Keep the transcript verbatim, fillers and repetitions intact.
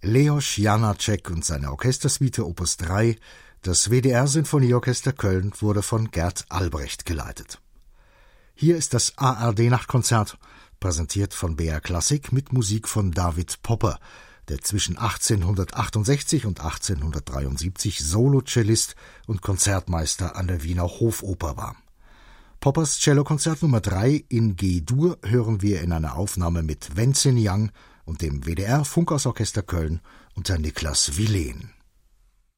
Leos Janáček und seine Orchestersuite Opus drei, das W D R-Sinfonieorchester Köln, wurde von Gert Albrecht geleitet. Hier ist das A R D-Nachtkonzert, präsentiert von B R Klassik mit Musik von David Popper, der zwischen achtzehnhundertachtundsechzig und achtzehnhundertdreiundsiebzig Solo-Cellist und Konzertmeister an der Wiener Hofoper war. Poppers Cellokonzert Nummer drei in G-Dur hören wir in einer Aufnahme mit Wenzin Yang und dem W D R-Funkhausorchester Köln unter Niklas Wilén.